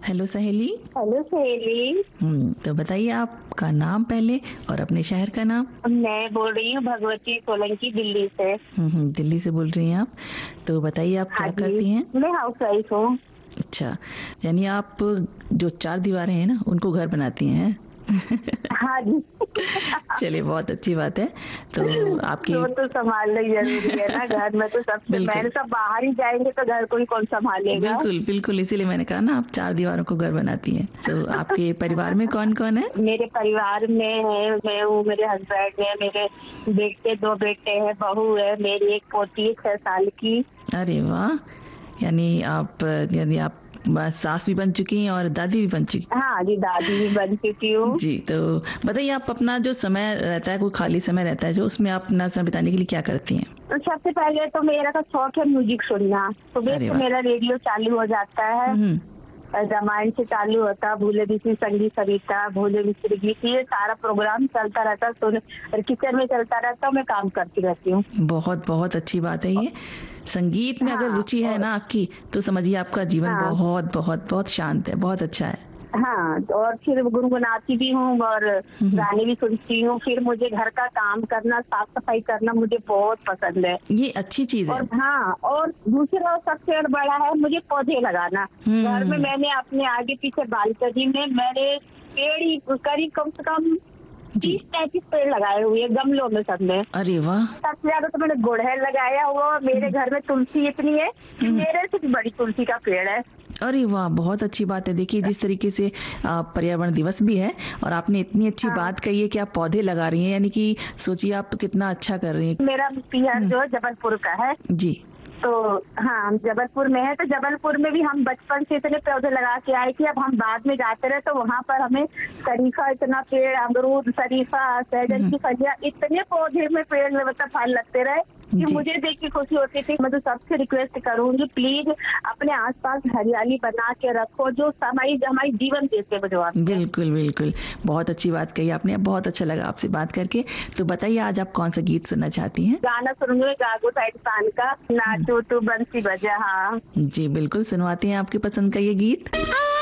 Hello सहेली। Hello सहेली। तो बताइए आपका नाम पहले और अपने शहर का नाम। मैं बोल रही हूँ भगवती सोलंकी, दिल्ली से। दिल्ली से बोल रही हैं आप। तो बताइए आप हाँ क्या जी, करती हैं। मैं हाउस वाइफ हूँ। अच्छा, यानी आप जो चार दीवारें हैं ना उनको घर बनाती हैं। हाँ जी। चलिए बहुत अच्छी बात है। तो आपकी वो तो संभालना ही जरूरी है ना, घर में तो सबसे बिल्कुल मैंने सब बाहर ही जाएंगे तो घर को ही कौन संभालेगा। बिल्कुल बिल्कुल, इसीलिए मैंने कहा ना आप चार दीवारों को घर बनाती हैं। तो आपके परिवार में कौन कौन है। मेरे परिवार में है, मैं हूँ, मेरे हस्बैंड है, मेरे बेटे, दो बेटे हैं, बहू है, मेरी एक पोती है 6 साल की। अरे वाह, यानी आप सास भी बन चुकी हैं और दादी भी बन चुकी। हाँ जी, दादी भी बन चुकी हूँ। जी, तो बताइए आप अपना जो समय रहता है, कोई खाली समय रहता है जो, उसमें आप अपना समय बिताने के लिए क्या करती हैं। तो सबसे पहले तो मेरा का शौक है म्यूजिक सुनना। सुबह अरे से वाह। मेरा रेडियो चालू हो जाता है, हम्म। रामायण से चालू होता, भूले बिसरी संगी सरिता, भूले बिसरी गीत, ये सारा प्रोग्राम चलता रहता, सुन और किचन में चलता रहता, मैं काम करती रहती हूँ। बहुत बहुत अच्छी बात है ये। संगीत में अगर हाँ रुचि है ना आपकी, तो समझिए आपका जीवन हाँ बहुत बहुत बहुत शांत है, बहुत अच्छा है। हाँ, और फिर गुनगुनाती भी हूँ और हम्म। गाने भी सुनती हूँ। फिर मुझे घर का काम करना, साफ सफाई करना मुझे बहुत पसंद है। ये अच्छी चीज है। और हाँ, और दूसरा सबसे बड़ा है मुझे पौधे लगाना। घर में हम्म। मैंने अपने आगे पीछे बालकनी में मैंने पेड़ ही करीब कम से कम जी। 30-35 पेड़ लगाए हुए हैं, गमलों में सब में। अरे वाह। सबसे ज्यादा तो मैंने गुड़हल लगाया हुआ, और मेरे घर में तुलसी इतनी है कि हम्म। मेरे से भी बड़ी तुलसी का पेड़ है। अरे वाह, बहुत अच्छी बात है। देखिए जिस तरीके से पर्यावरण दिवस भी है और आपने इतनी अच्छी हाँ, बात कही है कि आप पौधे लगा रही हैं, यानी कि सोचिए आप कितना अच्छा कर रही हैं। मेरा पियर जो है जबलपुर का है। जी। तो हाँ, हम जबलपुर में है, तो जबलपुर में भी हम बचपन से इतने पौधे लगा के आए कि अब हम बाद में जाते रहे तो वहाँ पर हमें शरीफा इतना पेड़, अमरूद, शरीफा, सहजन की फलियां, इतने पौधे में पेड़ में मतलब फल लगते रहे कि जी मुझे देख के खुशी होती थी। मैं तो सबसे रिक्वेस्ट करूंगी, प्लीज अपने आसपास हरियाली बना के रखो, जो हमारी जीवन देते हैं। बिल्कुल बिल्कुल, बहुत अच्छी बात कही आपने। बहुत अच्छा लगा आपसे बात करके। तो बताइए आज आप कौन सा गीत सुनना चाहती हैं। गाना सुनूंगी गागो साइड पान का, नाचो तू बंसी बजा। हाँ जी बिल्कुल, सुनवाते हैं आपकी पसंद का ये गीत।